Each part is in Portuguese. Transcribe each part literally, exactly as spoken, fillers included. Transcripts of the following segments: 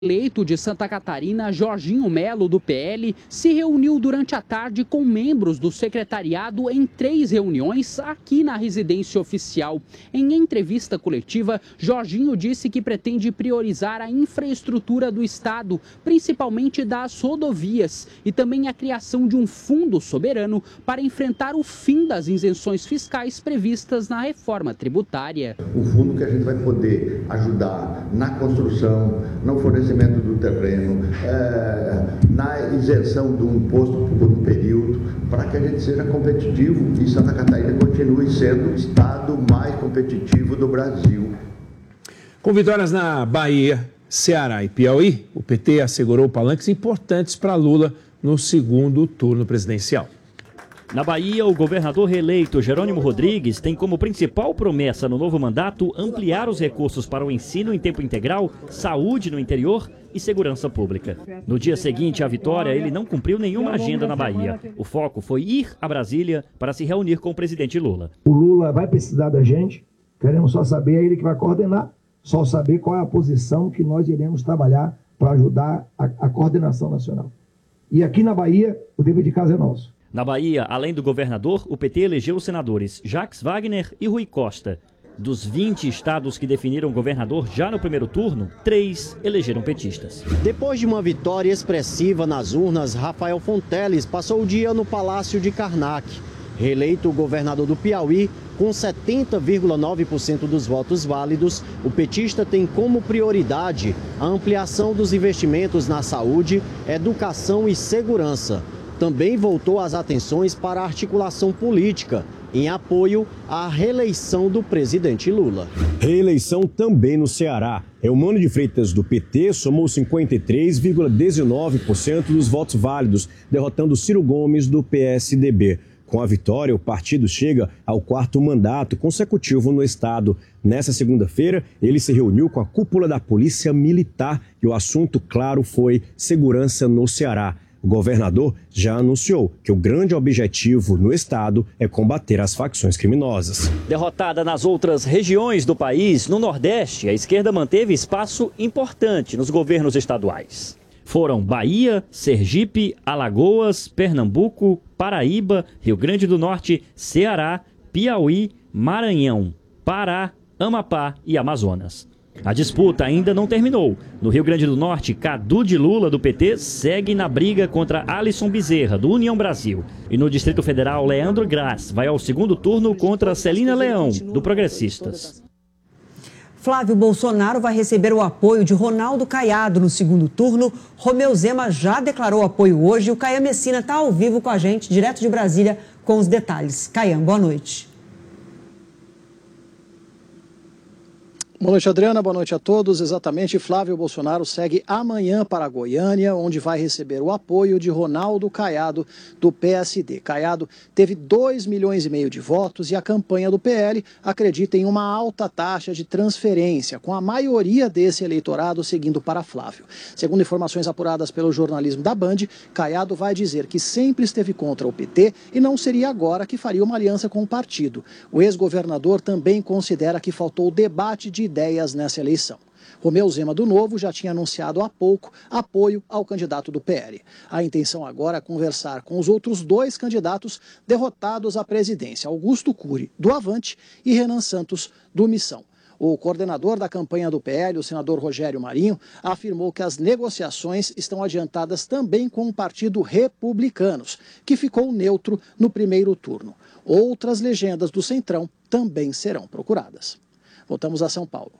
Eleito de Santa Catarina, Jorginho Melo, do P L, se reuniu durante a tarde com membros do secretariado em três reuniões aqui na residência oficial. Em entrevista coletiva, Jorginho disse que pretende priorizar a infraestrutura do Estado, principalmente das rodovias, e também a criação de um fundo soberano para enfrentar o fim das isenções fiscais previstas na reforma tributária. Um fundo que a gente vai poder ajudar na construção, no fornecimento do terreno, é, na isenção do imposto por um período, para que a gente seja competitivo e Santa Catarina continue sendo o estado mais competitivo do Brasil. Com vitórias na Bahia, Ceará e Piauí, o P T assegurou palanques importantes para Lula no segundo turno presidencial. Na Bahia, o governador reeleito Jerônimo Rodrigues tem como principal promessa no novo mandato ampliar os recursos para o ensino em tempo integral, saúde no interior e segurança pública. No dia seguinte à vitória, ele não cumpriu nenhuma agenda na Bahia. O foco foi ir a Brasília para se reunir com o presidente Lula. O Lula vai precisar da gente, queremos só saber, é ele que vai coordenar, só saber qual é a posição que nós iremos trabalhar para ajudar a, a coordenação nacional. E aqui na Bahia, o dever de casa é nosso. Na Bahia, além do governador, o P T elegeu os senadores Jacques Wagner e Rui Costa. Dos vinte estados que definiram governador já no primeiro turno, três elegeram petistas. Depois de uma vitória expressiva nas urnas, Rafael Fonteles passou o dia no Palácio de Karnak. Reeleito governador do Piauí, com setenta vírgula nove por cento dos votos válidos, o petista tem como prioridade a ampliação dos investimentos na saúde, educação e segurança. Também voltou as atenções para a articulação política, em apoio à reeleição do presidente Lula. Reeleição também no Ceará. Eumano de Freitas, do P T, somou cinquenta e três vírgula dezenove por cento dos votos válidos, derrotando Ciro Gomes, do P S D B. Com a vitória, o partido chega ao quarto mandato consecutivo no estado. Nessa segunda-feira, ele se reuniu com a cúpula da Polícia Militar e o assunto, claro, foi segurança no Ceará. O governador já anunciou que o grande objetivo no estado é combater as facções criminosas. Derrotada nas outras regiões do país, no Nordeste, a esquerda manteve espaço importante nos governos estaduais. Foram Bahia, Sergipe, Alagoas, Pernambuco, Paraíba, Rio Grande do Norte, Ceará, Piauí, Maranhão, Pará, Amapá e Amazonas. A disputa ainda não terminou. No Rio Grande do Norte, Cadu de Lula, do P T, segue na briga contra Alisson Bezerra, do União Brasil. E no Distrito Federal, Leandro Graz vai ao segundo turno contra Celina Leão, do Progressistas. Flávio Bolsonaro vai receber o apoio de Ronaldo Caiado no segundo turno. Romeu Zema já declarou apoio hoje e o Caian Messina está ao vivo com a gente, direto de Brasília, com os detalhes. Caian, boa noite. Boa noite, Adriana. Boa noite a todos. Exatamente, Flávio Bolsonaro segue amanhã para Goiânia, onde vai receber o apoio de Ronaldo Caiado, do P S D. Caiado teve dois milhões e meio de votos e a campanha do P L acredita em uma alta taxa de transferência, com a maioria desse eleitorado seguindo para Flávio. Segundo informações apuradas pelo jornalismo da Band, Caiado vai dizer que sempre esteve contra o P T e não seria agora que faria uma aliança com o partido. O ex-governador também considera que faltou debate de ideias nessa eleição. Romeu Zema, do Novo, já tinha anunciado há pouco apoio ao candidato do P L. A intenção agora é conversar com os outros dois candidatos derrotados à presidência, Augusto Cury, do Avante, e Renan Santos, do Missão. O coordenador da campanha do P L, o senador Rogério Marinho, afirmou que as negociações estão adiantadas também com o Partido Republicanos, que ficou neutro no primeiro turno. Outras legendas do Centrão também serão procuradas. Voltamos a São Paulo.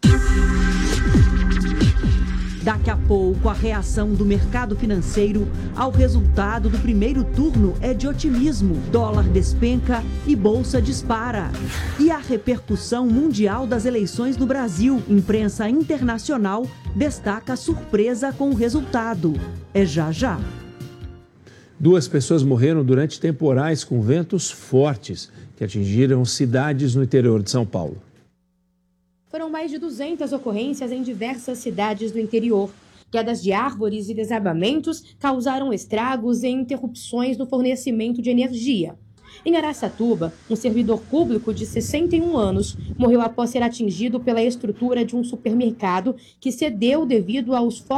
Daqui a pouco, a reação do mercado financeiro ao resultado do primeiro turno é de otimismo. Dólar despenca e bolsa dispara. E a repercussão mundial das eleições no Brasil. Imprensa internacional destaca a surpresa com o resultado. É já já. Duas pessoas morreram durante temporais com ventos fortes que atingiram cidades no interior de São Paulo. Foram mais de duzentas ocorrências em diversas cidades do interior. Quedas de árvores e desabamentos causaram estragos e interrupções no fornecimento de energia. Em Araçatuba, um servidor público de sessenta e um anos morreu após ser atingido pela estrutura de um supermercado que cedeu devido aos